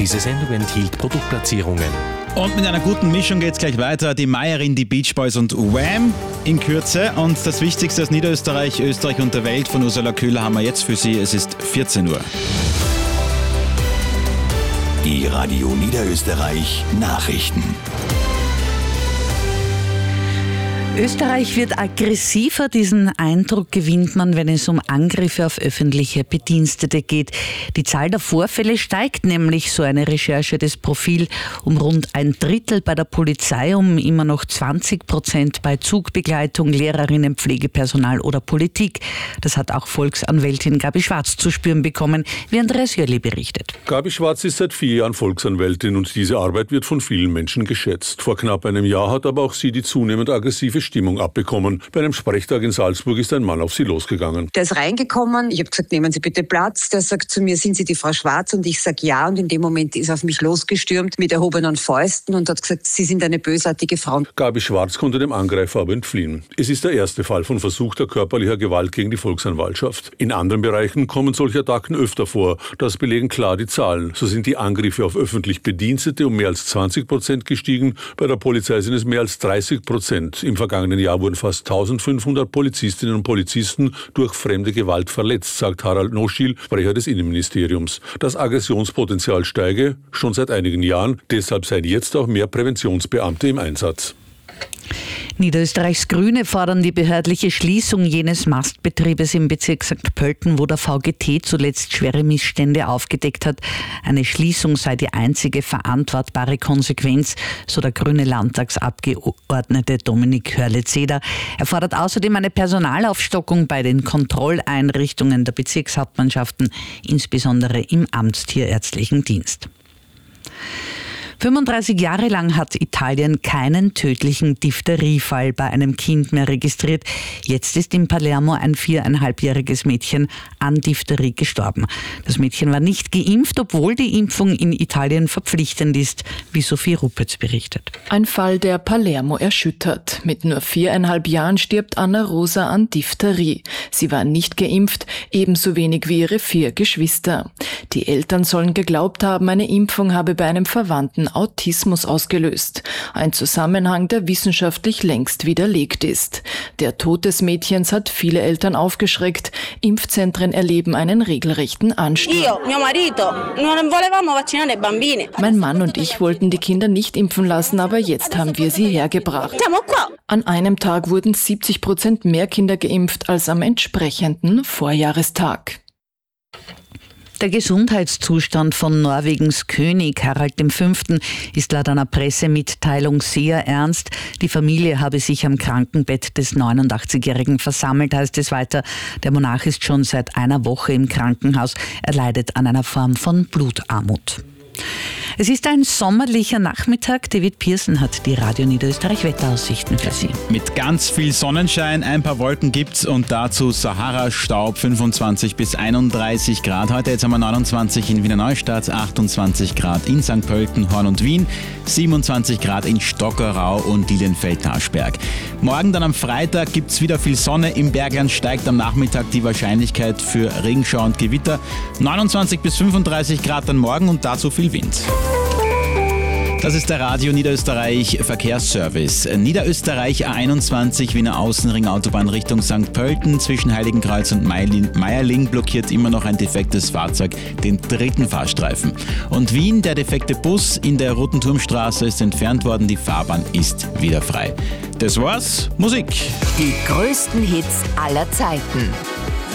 Diese Sendung enthielt Produktplatzierungen. Und mit einer guten Mischung geht's gleich weiter. Die Meierin, die Beach Boys und Wham! In Kürze. Und das Wichtigste aus Niederösterreich, Österreich und der Welt von Ursula Köhler haben wir jetzt für Sie. Es ist 14 Uhr. Die Radio Niederösterreich Nachrichten. Österreich wird aggressiver, diesen Eindruck gewinnt man, wenn es um Angriffe auf öffentliche Bedienstete geht. Die Zahl der Vorfälle steigt nämlich, so eine Recherche des Profil, um rund 1/3 bei der Polizei, um immer noch 20% bei Zugbegleitung, Lehrerinnen, Pflegepersonal oder Politik. Das hat auch Volksanwältin Gabi Schwarz zu spüren bekommen, wie Andreas Jörli berichtet. Gabi Schwarz ist seit 4 Jahren Volksanwältin und diese Arbeit wird von vielen Menschen geschätzt. Vor knapp einem Jahr hat aber auch sie die zunehmend aggressive Stimmung abbekommen. Bei einem Sprechtag in Salzburg ist ein Mann auf sie losgegangen. Der ist reingekommen, ich habe gesagt, nehmen Sie bitte Platz. Der sagt zu mir, sind Sie die Frau Schwarz? Und ich sage ja. Und in dem Moment ist er auf mich losgestürmt mit erhobenen Fäusten und hat gesagt, Sie sind eine bösartige Frau. Gabi Schwarz konnte dem Angreifer aber entfliehen. Es ist der erste Fall von versuchter körperlicher Gewalt gegen die Volksanwaltschaft. In anderen Bereichen kommen solche Attacken öfter vor. Das belegen klar die Zahlen. So sind die Angriffe auf öffentlich Bedienstete um mehr als 20% gestiegen. Bei der Polizei sind es mehr als 30%. Im vergangenen Jahr wurden fast 1500 Polizistinnen und Polizisten durch fremde Gewalt verletzt, sagt Harald Noschil, Sprecher des Innenministeriums. Das Aggressionspotenzial steige schon seit einigen Jahren, deshalb seien jetzt auch mehr Präventionsbeamte im Einsatz. Niederösterreichs Grüne fordern die behördliche Schließung jenes Mastbetriebes im Bezirk St. Pölten, wo der VGT zuletzt schwere Missstände aufgedeckt hat. Eine Schließung sei die einzige verantwortbare Konsequenz, so der grüne Landtagsabgeordnete Dominik Hörle-Zeder. Er fordert außerdem eine Personalaufstockung bei den Kontrolleinrichtungen der Bezirkshauptmannschaften, insbesondere im amtstierärztlichen Dienst. 35 Jahre lang hat Italien keinen tödlichen Diphtheriefall bei einem Kind mehr registriert. Jetzt ist in Palermo ein 4,5-jähriges Mädchen an Diphtherie gestorben. Das Mädchen war nicht geimpft, obwohl die Impfung in Italien verpflichtend ist, wie Sophie Ruppetz berichtet. Ein Fall, der Palermo erschüttert. Mit nur 4,5 Jahren stirbt Anna Rosa an Diphtherie. Sie war nicht geimpft, ebenso wenig wie ihre 4 Geschwister. Die Eltern sollen geglaubt haben, eine Impfung habe bei einem Verwandten Autismus ausgelöst. Ein Zusammenhang, der wissenschaftlich längst widerlegt ist. Der Tod des Mädchens hat viele Eltern aufgeschreckt. Impfzentren erleben einen regelrechten Ansturm. Mein Mann und ich wollten die Kinder nicht impfen lassen, aber jetzt haben wir sie hergebracht. An einem Tag wurden 70% mehr Kinder geimpft als am entsprechenden Vorjahrestag. Der Gesundheitszustand von Norwegens König Harald V. ist laut einer Pressemitteilung sehr ernst. Die Familie habe sich am Krankenbett des 89-Jährigen versammelt, heißt es weiter. Der Monarch ist schon seit einer Woche im Krankenhaus. Er leidet an einer Form von Blutarmut. Es ist ein sommerlicher Nachmittag. David Pearson hat die Radio Niederösterreich Wetteraussichten für Sie. Mit ganz viel Sonnenschein, ein paar Wolken gibt's und dazu Sahara-Staub, 25 bis 31 Grad. Heute jetzt haben wir 29 in Wiener Neustadt, 28 Grad in St. Pölten, Horn und Wien, 27 Grad in Stockerau und Lilienfeld-Taschberg. Morgen dann am Freitag gibt's wieder viel Sonne. Im Bergland steigt am Nachmittag die Wahrscheinlichkeit für Regenschauer und Gewitter. 29 bis 35 Grad dann morgen und dazu viel Wind. Das ist der Radio Niederösterreich Verkehrsservice. Niederösterreich A21 Wiener Außenring Autobahn Richtung St. Pölten zwischen Heiligenkreuz und Meierling blockiert immer noch ein defektes Fahrzeug den 3. Fahrstreifen. Und Wien, der defekte Bus in der Roten Turmstraße ist entfernt worden, die Fahrbahn ist wieder frei. Das war's, Musik. Die größten Hits aller Zeiten.